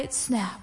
Snap.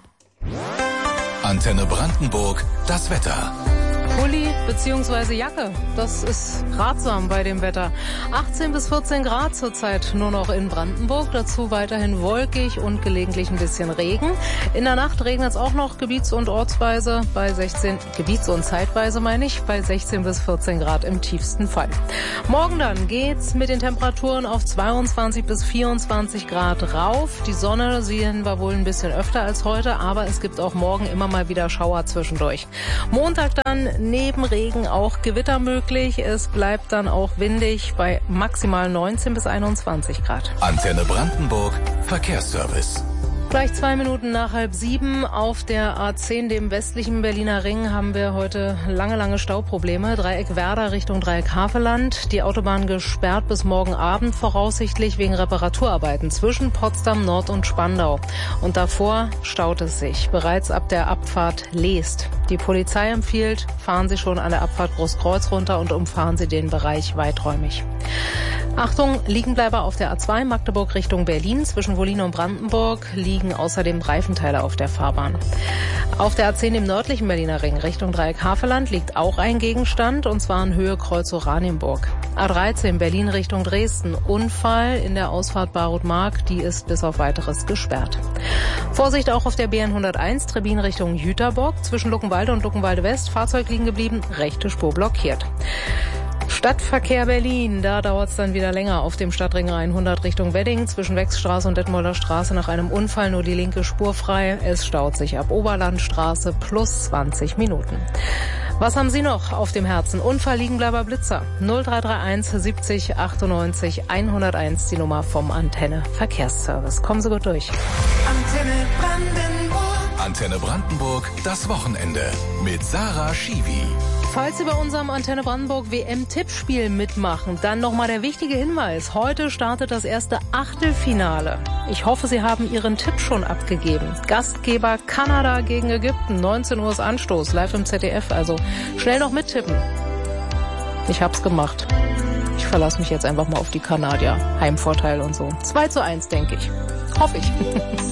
Antenne Brandenburg, das Wetter. Pulli bzw. Jacke, das ist ratsam bei dem Wetter. 18 bis 14 Grad zurzeit nur noch in Brandenburg, dazu weiterhin wolkig und gelegentlich ein bisschen Regen. In der Nacht regnet es auch noch gebiets- und ortsweise bei 16, gebiets- und zeitweise meine ich, bei 16 bis 14 Grad im tiefsten Fall. Morgen dann geht's mit den Temperaturen auf 22 bis 24 Grad rauf. Die Sonne sehen wir wohl ein bisschen öfter als heute, aber es gibt auch morgen immer mal wieder Schauer zwischendurch. Montag dann neben Regen auch Gewitter möglich. Es bleibt dann auch windig bei maximal 19 bis 21 Grad. Antenne Brandenburg, Verkehrsservice. Gleich 2 Minuten nach 6:30 auf der A10, dem westlichen Berliner Ring, haben wir heute lange Stauprobleme. Dreieck Werder Richtung Dreieck Havelland. Die Autobahn gesperrt bis morgen Abend, voraussichtlich wegen Reparaturarbeiten zwischen Potsdam Nord und Spandau. Und davor staut es sich. Bereits ab der Abfahrt Leest. Die Polizei empfiehlt, fahren Sie schon an der Abfahrt Großkreuz runter und umfahren Sie den Bereich weiträumig. Achtung, Liegenbleiber auf der A2 Magdeburg Richtung Berlin. Zwischen Wollin und Brandenburg liegen außerdem Reifenteile auf der Fahrbahn. Auf der A10 im nördlichen Berliner Ring Richtung Dreieck Havelland liegt auch ein Gegenstand, und zwar in Höhe Kreuz Oranienburg. A13 Berlin Richtung Dresden. Unfall in der Ausfahrt Barut-Mark, die ist bis auf Weiteres gesperrt. Vorsicht auch auf der BN 101 Trebin Richtung Jüterbock. Zwischen Luckenwalde und Luckenwalde West Fahrzeug liegen geblieben, rechte Spur blockiert. Stadtverkehr Berlin, da dauert es dann wieder länger auf dem Stadtring 100 Richtung Wedding. Zwischen Wechsstraße und Detmolder Straße nach einem Unfall nur die linke Spur frei. Es staut sich ab Oberlandstraße plus 20 Minuten. Was haben Sie noch auf dem Herzen? Unfall, Liegenbleiber, Blitzer. 0331 70 98 101, die Nummer vom Antenne Verkehrsservice. Kommen Sie gut durch. Antenne Brandenburg. Antenne Brandenburg, das Wochenende mit Sarah Schiwi. Falls Sie bei unserem Antenne Brandenburg WM-Tippspiel mitmachen, dann nochmal der wichtige Hinweis. Heute startet das erste Achtelfinale. Ich hoffe, Sie haben Ihren Tipp schon abgegeben. Gastgeber Kanada gegen Ägypten. 19 Uhr ist Anstoß, live im ZDF. Also schnell noch mittippen. Ich hab's gemacht. Ich verlasse mich jetzt einfach mal auf die Kanadier. Heimvorteil und so. 2:1, denke ich. Hoffe ich.